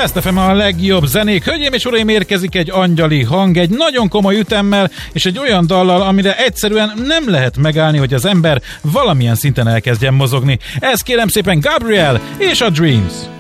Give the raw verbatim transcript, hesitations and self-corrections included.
Best ef em a legjobb zenék. Hölgyeim és uraim, érkezik egy angyali hang, egy nagyon komoly ütemmel, és egy olyan dallal, amire egyszerűen nem lehet megállni, hogy az ember valamilyen szinten elkezdjen mozogni. Ez kérem szépen Gabriel és a Dreams.